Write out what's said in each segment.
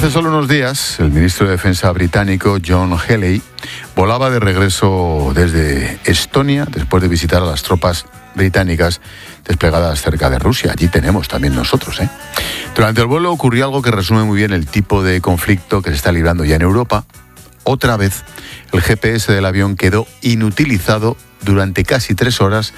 Hace solo unos días, el ministro de Defensa británico, John Healey, volaba de regreso desde Estonia después de visitar a las tropas británicas desplegadas cerca de Rusia. Allí tenemos también nosotros, ¿eh? Durante el vuelo ocurrió algo que resume muy bien el tipo de conflicto que se está librando ya en Europa. Otra vez, el GPS del avión quedó inutilizado durante casi 3 horas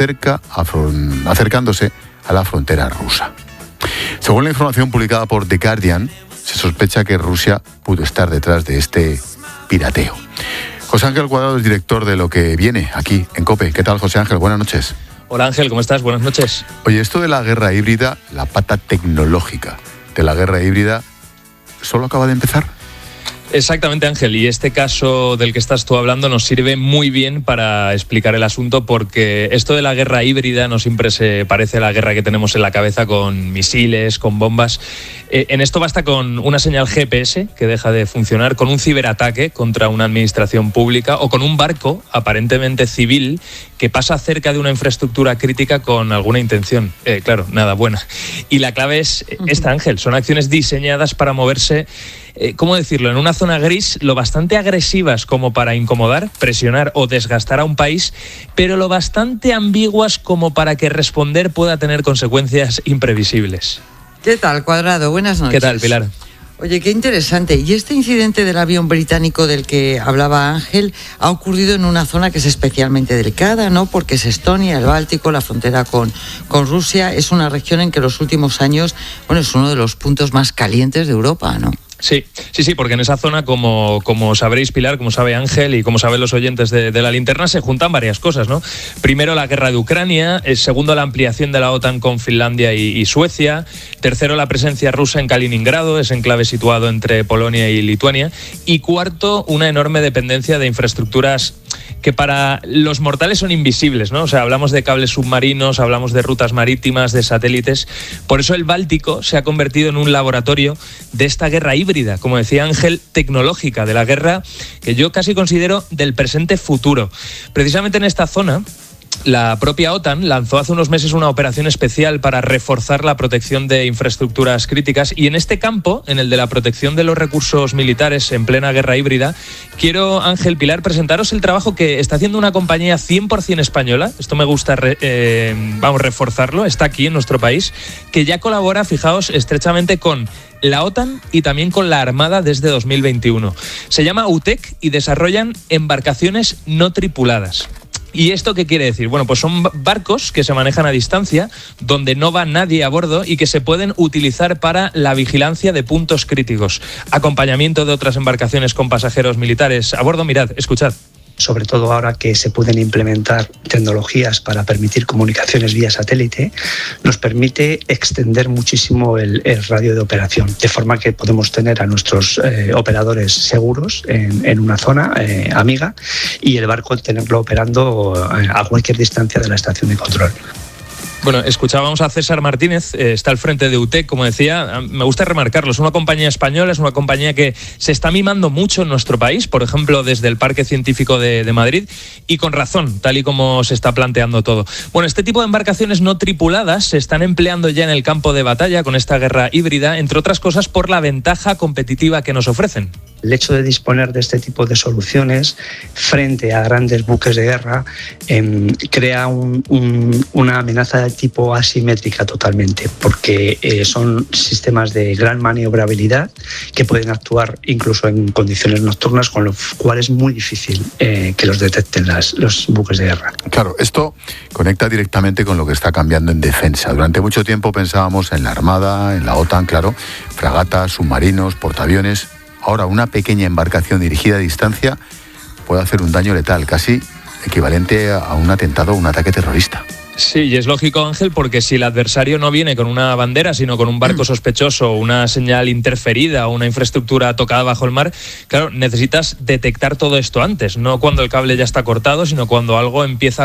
acercándose a la frontera rusa. Según la información publicada por The Guardian, se sospecha que Rusia pudo estar detrás de este pirateo. José Ángel Cuadrado es director de Lo que viene aquí en COPE. ¿Qué tal, José Ángel? Buenas noches. Hola Ángel, ¿cómo estás? Buenas noches. Oye, esto de la guerra híbrida, la pata tecnológica de la guerra híbrida, ¿solo acaba de empezar? Exactamente, Ángel, y este caso del que estás tú hablando nos sirve muy bien para explicar el asunto, porque esto de la guerra híbrida no siempre se parece a la guerra que tenemos en la cabeza con misiles, con bombas. En esto basta con una señal GPS que deja de funcionar, con un ciberataque contra una administración pública o con un barco aparentemente civil que pasa cerca de una infraestructura crítica con alguna intención. Claro, nada buena. Y la clave es esta, Ángel, son acciones diseñadas para moverse, ¿cómo decirlo?, en una zona gris lo bastante agresivas como para incomodar, presionar o desgastar a un país, pero lo bastante ambiguas como para que responder pueda tener consecuencias imprevisibles. ¿Qué tal, Cuadrado? Buenas noches. ¿Qué tal, Pilar? Oye, qué interesante. Y este incidente del avión británico del que hablaba Ángel ha ocurrido en una zona que es especialmente delicada, ¿no? Porque es Estonia, el Báltico, la frontera con Rusia. Es una región en que en los últimos años, bueno, es uno de los puntos más calientes de Europa, ¿no? Sí, porque en esa zona, como sabréis, Pilar, como sabe Ángel y como saben los oyentes de la linterna, se juntan varias cosas, ¿no? Primero, la guerra de Ucrania. Segundo, la ampliación de la OTAN con Finlandia y Suecia. Tercero, la presencia rusa en Kaliningrado, ese enclave situado entre Polonia y Lituania. Y cuarto, una enorme dependencia de infraestructuras que para los mortales son invisibles, ¿no? O sea, hablamos de cables submarinos, hablamos de rutas marítimas, de satélites. Por eso el Báltico se ha convertido en un laboratorio de esta guerra híbrida, como decía Ángel, tecnológica, de la guerra que yo casi considero del presente futuro. Precisamente en esta zona, la propia OTAN lanzó hace unos meses una operación especial para reforzar la protección de infraestructuras críticas, y en este campo, en el de la protección de los recursos militares en plena guerra híbrida, quiero, Ángel, Pilar, presentaros el trabajo que está haciendo una compañía 100% española. Esto me gusta reforzarlo, está aquí en nuestro país, que ya colabora, fijaos, estrechamente con la OTAN y también con la Armada desde 2021. Se llama UTEC y desarrollan embarcaciones no tripuladas. ¿Y esto qué quiere decir? Bueno, pues son barcos que se manejan a distancia, donde no va nadie a bordo y que se pueden utilizar para la vigilancia de puntos críticos, acompañamiento de otras embarcaciones con pasajeros militares a bordo. Mirad, escuchad. Sobre todo ahora que se pueden implementar tecnologías para permitir comunicaciones vía satélite, nos permite extender muchísimo el radio de operación, de forma que podemos tener a nuestros operadores seguros en una zona amiga, y el barco tenerlo operando a cualquier distancia de la estación de control. Bueno, escuchábamos a César Martínez, está al frente de UTEC, como decía. Me gusta remarcarlo, es una compañía española, es una compañía que se está mimando mucho en nuestro país, por ejemplo, desde el Parque Científico de Madrid, y con razón, tal y como se está planteando todo. Bueno, este tipo de embarcaciones no tripuladas se están empleando ya en el campo de batalla con esta guerra híbrida, entre otras cosas por la ventaja competitiva que nos ofrecen. El hecho de disponer de este tipo de soluciones frente a grandes buques de guerra crea una amenaza de tipo asimétrica totalmente, porque son sistemas de gran maniobrabilidad que pueden actuar incluso en condiciones nocturnas, con lo cual es muy difícil que los detecten los buques de guerra. Claro, esto conecta directamente con lo que está cambiando en defensa. Durante mucho tiempo pensábamos en la Armada, en la OTAN, claro, fragatas, submarinos, portaaviones. Ahora, una pequeña embarcación dirigida a distancia puede hacer un daño letal, casi equivalente a un atentado o un ataque terrorista. Sí, y es lógico, Ángel, porque si el adversario no viene con una bandera, sino con un barco sospechoso, una señal interferida o una infraestructura tocada bajo el mar, claro, necesitas detectar todo esto antes, no cuando el cable ya está cortado, sino cuando algo empieza